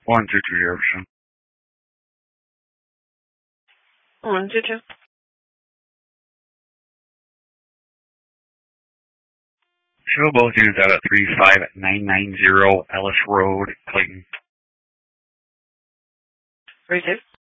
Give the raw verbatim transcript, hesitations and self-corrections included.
One two two Jefferson. One two two. Show both units out at three five nine nine zero Ellis Road, Clayton. Three two.